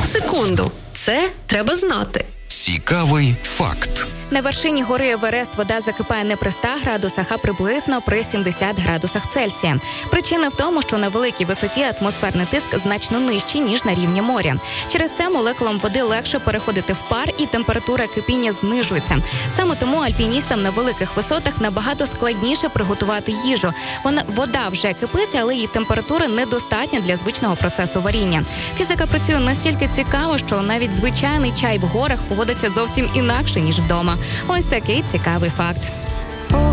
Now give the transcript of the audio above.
Секунду, це треба знати. Цікавий факт. На вершині гори Еверест вода закипає не при 100 градусах, а приблизно при 70 градусах Цельсія. Причина в тому, що на великій висоті атмосферний тиск значно нижчий, ніж на рівні моря. Через це молекулам води легше переходити в пар і температура кипіння знижується. Саме тому альпіністам на великих висотах набагато складніше приготувати їжу. Вода вже кипить, але її температура недостатня для звичного процесу варіння. Фізика працює настільки цікаво, що навіть звичайний чай в горах поводиться зовсім інакше, ніж вдома. Ось такий цікавий факт.